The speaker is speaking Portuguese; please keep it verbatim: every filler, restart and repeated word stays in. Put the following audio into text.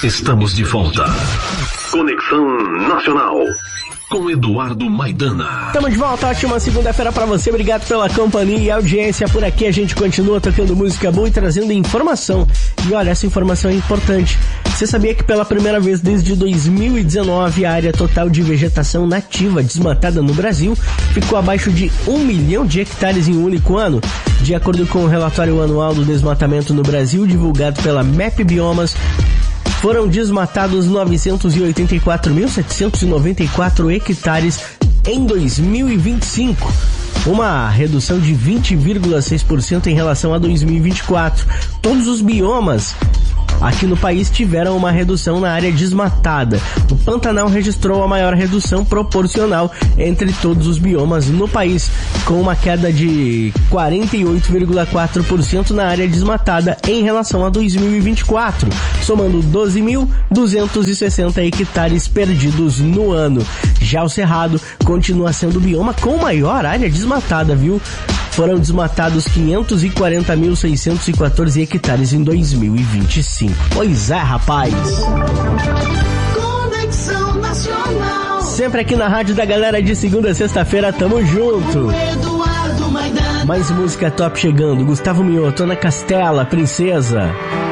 Estamos de volta. Conexão Nacional. Com Eduardo Maidana. Estamos de volta, ótima segunda-feira pra você. Obrigado pela companhia e audiência. Por aqui a gente continua tocando música boa e trazendo informação. E olha, essa informação é importante. Você sabia que pela primeira vez desde dois mil e dezenove a área total de vegetação nativa desmatada no Brasil ficou abaixo de um milhão de hectares em um único ano? De acordo com o relatório anual do desmatamento no Brasil, divulgado pela M E P Biomas, foram desmatados novecentos e oitenta e quatro mil setecentos e noventa e quatro hectares em dois mil e vinte e cinco, uma redução de vinte vírgula seis por cento em relação a dois mil e vinte e quatro. Todos os biomas aqui no país tiveram uma redução na área desmatada. O Pantanal registrou a maior redução proporcional entre todos os biomas no país, com uma queda de quarenta e oito vírgula quatro por cento na área desmatada em relação a dois mil e vinte e quatro, somando doze mil duzentos e sessenta hectares perdidos no ano. Já o Cerrado continua sendo o bioma com maior área desmatada, viu? Foram desmatados quinhentos e quarenta mil seiscentos e quatorze hectares em dois mil e vinte e cinco. Pois é, rapaz. Conexão Nacional. Sempre aqui na Rádio da Galera, de segunda a sexta-feira, tamo junto. Eduardo Maidana. Mais música top chegando. Gustavo Mioto, Ana Castela, Princesa.